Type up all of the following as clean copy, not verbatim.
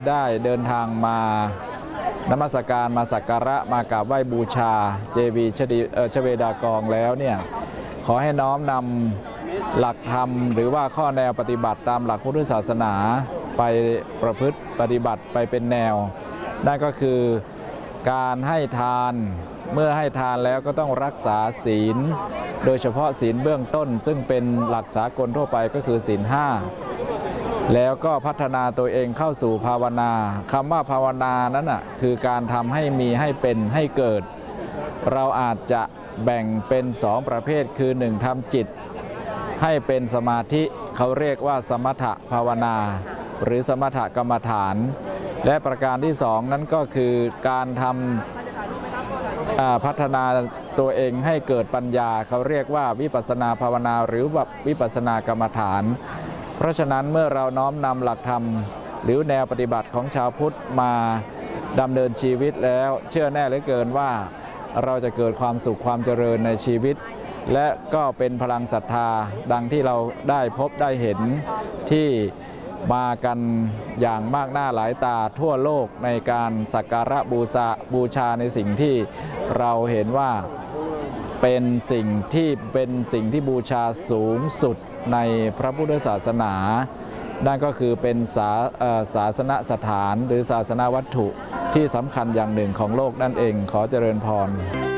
ได้เดินทางมานมัสการมาสักการะมากราบไหว้บูชาเจดีย์ชเวดากองแล้วเนี่ยขอให้น้อมนำหลักธรรมหรือว่าข้อแนวปฏิบัติตามหลักพุทธศาสนาไปประพฤติปฏิบัติไปเป็นแนวนั่นก็คือการให้ทานเมื่อให้ทานแล้วก็ต้องรักษาศีลโดยเฉพาะศีลเบื้องต้นซึ่งเป็นหลักสากลทั่วไปก็คือศีล 5แล้วก็พัฒนาตัวเองเข้าสู่ภาวนาคำว่าภาวนานั้นน่ะคือการทำให้มีให้เป็นให้เกิดเราอาจจะแบ่งเป็น2ประเภทคือ1ทำจิตให้เป็นสมาธิเขาเรียกว่าสมถภาวนาหรือสมถกรรมฐานและประการที่2นั้นก็คือการทำพัฒนาตัวเองให้เกิดปัญญาเขาเรียกว่าวิปัสสนาภาวนาหรือวิปัสสนากรรมฐานเพราะฉะนั้นเมื่อเราน้อมนำหลักธรรมหรือแนวปฏิบัติของชาวพุทธมาดำเนินชีวิตแล้วเชื่อแน่เหลือเกินว่าเราจะเกิดความสุขความเจริญในชีวิตและก็เป็นพลังศรัทธาดังที่เราได้พบได้เห็นที่มากันอย่างมากหน้าหลายตาทั่วโลกในการสักการะบูชาในสิ่งที่เราเห็นว่าเป็นสิ่งที่บูชาสูงสุดในพระพุทธศาสนานั่นก็คือเป็นศาสนสถานหรือศาสนาวัตถุที่สำคัญอย่างหนึ่งของโลกนั่นเองขอเจริญพร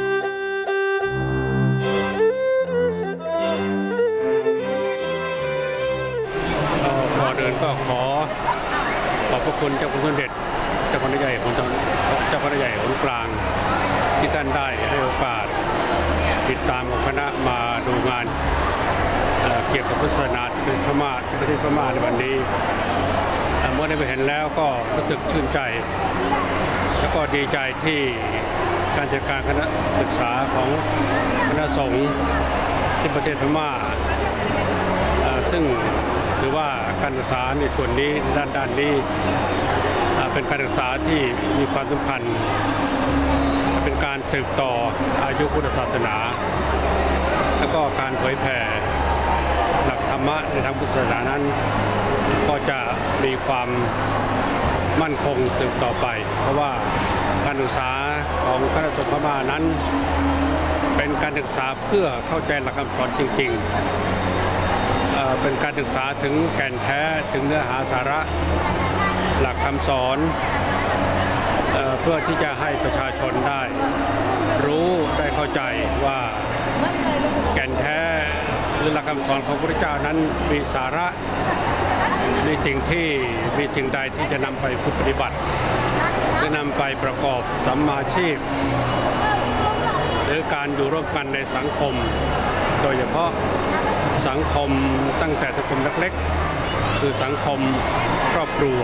ก่อนอื่นก็ขอบพระคุณเจ้าคุณสมเด็จเจ้าคณะใหญ่หนกลางที่ท่านได้ให้โอกาสติดตามของคณะมาดูงานเกี่ยวกับพุทธศาสนาที่ประเทศพม่าในวันนี้เมื่อได้ไปเห็นแล้วก็รู้สึกชื่นใจแล้วก็ดีใจที่การจัดการคณะศึกษาของคณะสงฆ์ที่ประเทศพม่าซึ่งถือว่าการศึกษาในส่วนนี้ด้านนี้เป็นการศึกษาที่มีความสำคัญเป็นการสืบต่ออายุพุทธศาสนาแล้วก็การเผยแผ่หลักธรรมะในทางพุทธศาสนานั้นก็จะมีความมั่นคงสืบต่อไปเพราะว่าการศึกษาของคณะสงฆ์พม่านั้นเป็นการศึกษาเพื่อเข้าใจหลักคำสอนจริงๆเป็นการศึกษาถึงแก่นแท้ถึงเนื้อหาสาระหลักคำสอนเพื่อที่จะให้ประชาชนได้รู้ได้เข้าใจว่าแก่นแท้หรือหลักคำสอนของพระพุทธเจ้านั้นมีสาระมีสิ่งใดที่จะนำไปปฏิบัติจะนำไปประกอบสัมมาชีพหรือการอยู่ร่วมกันในสังคมโดยเฉพาะสังคมตั้งแต่สังคมเล็กๆคือสังคมครอบครัว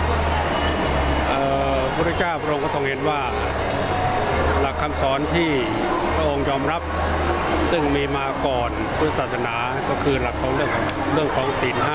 พระพุทธเจ้าพระองค์ก็ทรงเห็นว่าหลักคำสอนที่พระองค์ยอมรับซึ่งมีมาก่อนพุทธศาสนาก็คือหลักของเรื่องของศีล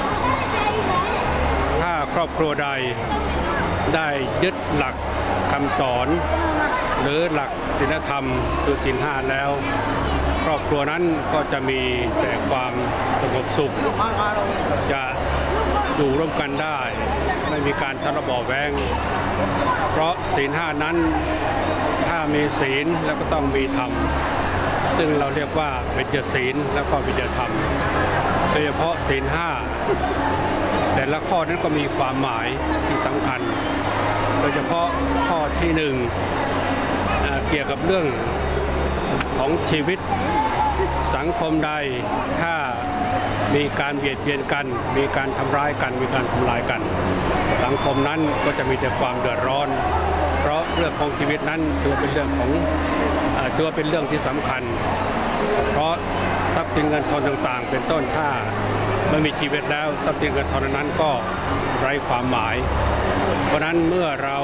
5ถ้าครอบครัวใดได้ยึดหลักคำสอนหรือหลักศีลธรรมคือศีล 5แล้วครอบครัวนั้นก็จะมีแต่ความสงบสุขจะอยู่ร่วมกันได้ไม่มีการทะเลาะเบาะแว้งเพราะศีล 5นั้นถ้ามีศีลแล้วก็ต้องมีธรรมซึ่งเราเรียกว่าวิญญาศีลแล้วก็วิญญาธรรมโดยเฉพาะศีล 5แต่ละข้อนั้นก็มีความหมายที่สำคัญโดยเฉพาะข้อที่1เกี่ยวกับเรื่องของชีวิตสังคมใดถ้ามีการเบียดเบียนกันมีการทำร้ายกันมีการทำลายกันสังคมนั้นก็จะมีแต่ความเดือดร้อนเพราะเรื่องของชีวิตนั้นถือเป็นเรื่องที่สำคัญเพราะทรัพย์สินเงินทองต่างๆเป็นต้นถ้าไม่มีชีวิตแล้วทรัพย์สินเงินทองนั้นก็ไร้ความหมายเพราะนั้นเมื่อเรา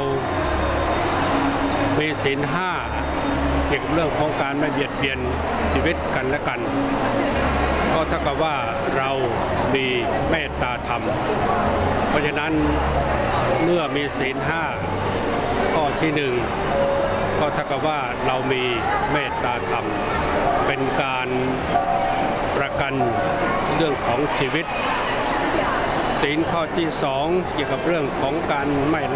มีศีล 5เกี่ยวกับเรื่องของการไม่เบียดเบียนชีวิตกันและกันก็เท่ากับว่าเรามีเมตตาธรรมเพราะฉะนั้นเมื่อมีศีล 5ข้อที่1ก็เท่ากับว่าเรามีเมตตาธรรมเป็นการประกันเรื่องของชีวิตศีลข้อที่ 2 เกี่ยวกับเรื่องของการไม่